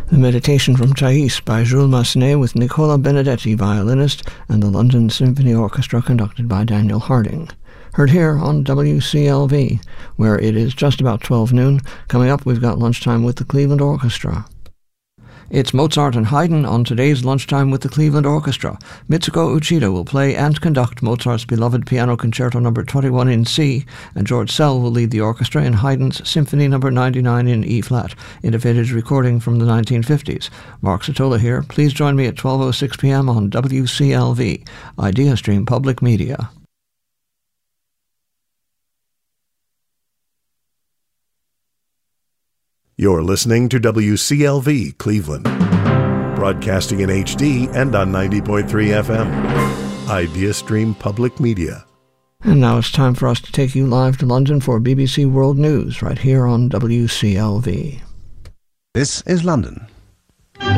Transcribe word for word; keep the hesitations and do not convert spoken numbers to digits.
The Meditation from Thais by Jules Massenet with Nicola Benedetti, violinist, and the London Symphony Orchestra conducted by Daniel Harding. Heard here on W C L V, where it is just about twelve noon. Coming up, we've got Lunchtime with the Cleveland Orchestra. It's Mozart and Haydn on today's Lunchtime with the Cleveland Orchestra. Mitsuko Uchida will play and conduct Mozart's beloved Piano Concerto number twenty-one in C, and George Szell will lead the orchestra in Haydn's Symphony number ninety-nine in E-flat, in a vintage recording from the nineteen fifties. Mark Satola here. Please join me at twelve oh six p.m. on W C L V, IdeaStream Public Media. You're listening to W C L V Cleveland, broadcasting in H D and on ninety point three F M. IdeaStream Public Media. And now it's time for us to take you live to London for B B C World News, right here on W C L V. This is London.